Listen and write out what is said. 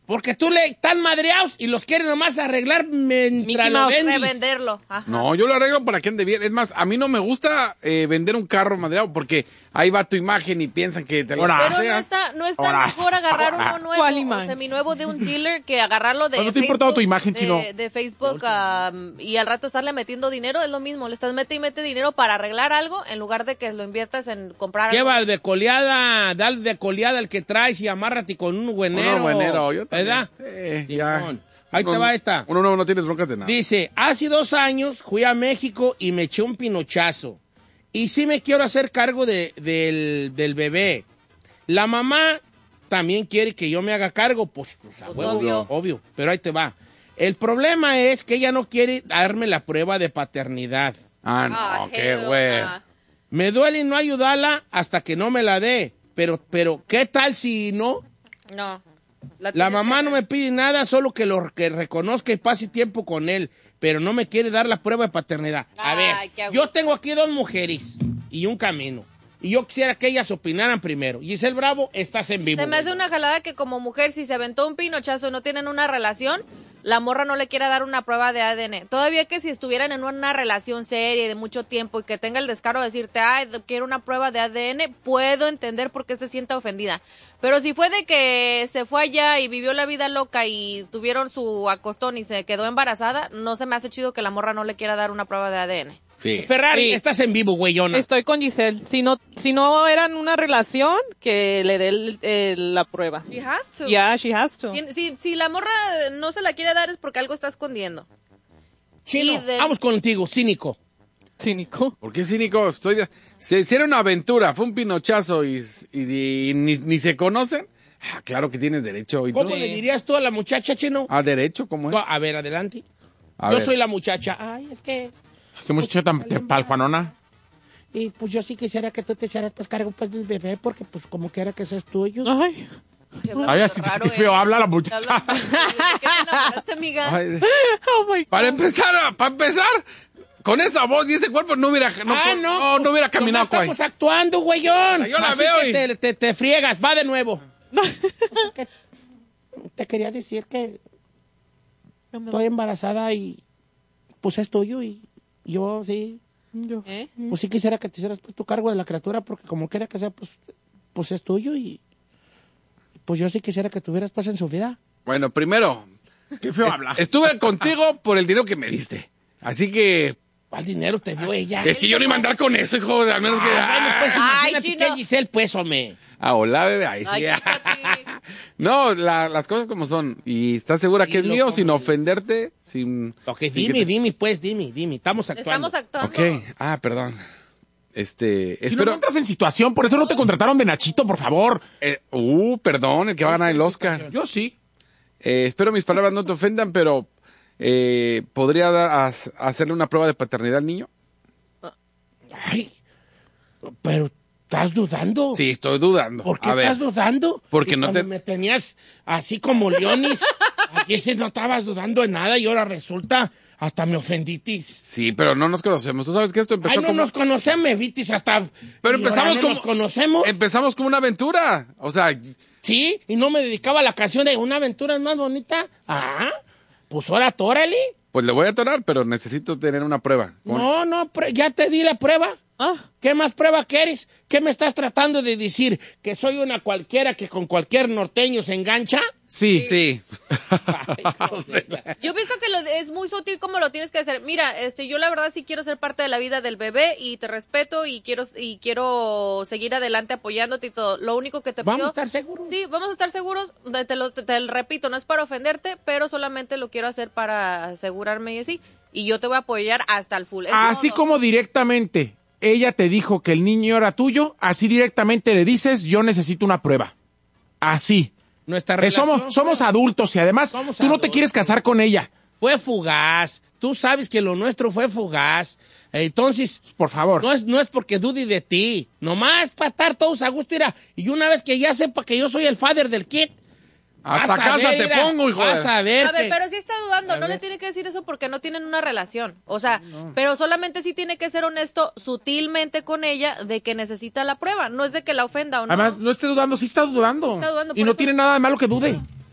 Porque tú le están madreados y los quieres nomás arreglar mientras lo vendes. Revenderlo. Ajá. No, yo lo arreglo para que ande bien. Es más, a mí no me gusta vender un carro madreado porque ahí va tu imagen y piensan que te lo Pero paseas. no está mejor agarrar uno nuevo o seminuevo de un dealer que agarrarlo de ¿No te ha importado tu imagen, Chino? de Facebook y al rato estarle metiendo dinero. Es lo mismo, le estás mete dinero para arreglar algo en lugar de que lo inviertas en comprar algo. Lleva de coleada, dale de coleada el que traes y amárrate con un güenero. Yo también. ¿Verdad? Sí, ya. Ahí te va esta. Uno nuevo no tienes broncas de nada. Dice, hace 2 años fui a México y me eché un pinochazo. Y sí me quiero hacer cargo del bebé. La mamá también quiere que yo me haga cargo. Pues obvio. Pero ahí te va. El problema es que ella no quiere darme la prueba de paternidad. No, qué güey. Me duele no ayudarla hasta que no me la dé. Pero, ¿qué tal si no? No. La mamá no me pide nada, solo que reconozca y pase tiempo con él, pero no me quiere dar la prueba de paternidad. A ver, yo tengo aquí 2 mujeres y un camino. Y yo quisiera que ellas opinaran primero. Giselle Bravo, estás en vivo. Se me hace una jalada que como mujer, si se aventó un pinochazo y no tienen una relación, la morra no le quiera dar una prueba de ADN. Todavía que si estuvieran en una relación seria y de mucho tiempo y que tenga el descaro de decirte, quiero una prueba de ADN, puedo entender por qué se sienta ofendida. Pero si fue de que se fue allá y vivió la vida loca y tuvieron su acostón y se quedó embarazada, no se me hace chido que la morra no le quiera dar una prueba de ADN. Sí. Ferrari, estás en vivo, güeyona. Estoy con Giselle. Si no eran una relación, que le dé la prueba. She has to. Yeah, she has to. Si la morra no se la quiere dar es porque algo está escondiendo. Chino, vamos contigo, cínico. ¿Cínico? ¿Por qué cínico? Si hicieron una aventura, fue un pinochazo y ni se conocen, claro que tienes derecho. ¿Y ¿Cómo tú? le dirías tú a la muchacha, Chino? ¿A derecho? ¿Cómo es? A ver, adelante. Yo soy la muchacha. Ay, es que... ¿Qué muchacha tan palcuanona? Y pues yo sí quisiera que tú te hicieras pues cargo pues del bebé, porque pues como quiera que seas tuyo. Ay. Ay, así qué feo habla la muchacha. Amiga. Oh my God. Para empezar, con esa voz y ese cuerpo no hubiera caminado. Estamos actuando, güeyón. Yo la Así veo que te friegas, va de nuevo. Es que te quería decir que estoy embarazada y pues es tuyo y yo sí. Pues sí quisiera que te hicieras pues, tu cargo de la criatura porque como quiera que sea, pues es tuyo y pues yo sí quisiera que tuvieras paz en su vida. Bueno, primero, qué feo habla. Estuve contigo por el dinero que me diste. Así que... ¿Cuál dinero te dio ella? Es que yo no iba a andar con eso, hijo, al menos que... Bueno, pues imagínate Chino. que Giselle, pues, hombre. Hola, bebé, ahí sí. No, las cosas como son. ¿Y estás segura que es mío sin ofenderte? Ok, dime, pues, dime. Estamos actuando. Ok, perdón. Si espero... no entras en situación, por eso no te contrataron de Nachito, por favor. Perdón, el que va a ganar el Oscar. Yo sí. Espero mis palabras no te ofendan, pero ¿podría hacerle una prueba de paternidad al niño? Ay, pero ¿estás dudando? Sí, estoy dudando. ¿Por qué estás dudando? Porque no me tenías así como leones, aquí se no estabas dudando de nada y ahora resulta... Hasta me ofenditis. Sí, pero no nos conocemos. Tú sabes que esto empezó no nos conocemos, me vitis hasta... Pero empezamos como... ¿Nos conocemos? Empezamos como una aventura. O sea... Sí, y no me dedicaba a la canción de Una aventura más bonita. Pues ahora tórale. Pues le voy a atorar, pero necesito tener una prueba. No, ya te di la prueba. ¿Qué más prueba quieres? ¿Qué me estás tratando de decir? ¿Que soy una cualquiera que con cualquier norteño se engancha? Sí. Yo pienso que es muy sutil como lo tienes que hacer. Mira, yo la verdad sí quiero ser parte de la vida del bebé y te respeto y quiero seguir adelante apoyándote y todo. Lo único que te pido... ¿Vamos a estar seguros? Sí, vamos a estar seguros. Te lo repito, no es para ofenderte, pero solamente lo quiero hacer para asegurarme y así. Y yo te voy a apoyar hasta el full. Así como directamente ella te dijo que el niño era tuyo, así directamente le dices, yo necesito una prueba. Así. Nuestra relación somos adultos y además tú no te quieres casar con ella. Fue fugaz. Tú sabes que lo nuestro fue fugaz. Entonces, por favor. No es porque dude de ti. Nomás para estar todos a gusto. Y una vez que ya sepa que yo soy el father del kid, hasta casa te pongo, hijo. Vas a ver. Pero sí está dudando. No le tiene que decir eso porque no tienen una relación. O sea, pero solamente sí tiene que ser honesto sutilmente con ella de que necesita la prueba. No es de que la ofenda o no. Además, no esté dudando, sí está dudando. Está dudando, y no tiene nada de malo que dude.